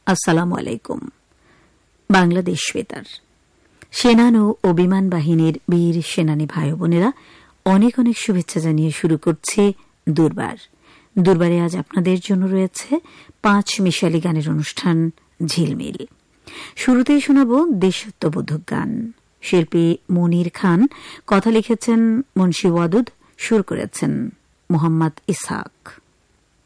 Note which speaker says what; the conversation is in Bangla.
Speaker 1: আসসালামু আলাইকুম। বাংলাদেশ বেতার সেনানো ও বিমান বাহিনীর বীর সেনানী ভাই বোনেরা, অনেক অনেক শুভেচ্ছা জানিয়ে শুরু করছে দুর্বার। দুর্বারে আজ আপনাদের জন্য রয়েছে 5 মিশালি গানের অনুষ্ঠান ঝিলমিল। শুরুতেই শোনাব দেশাত্মবোধক গান। শিল্পী মনির খান, কথা লিখেছেন মুন্সি ওয়াদুদ, সুর করেছেন মোহাম্মদ ইসহাক।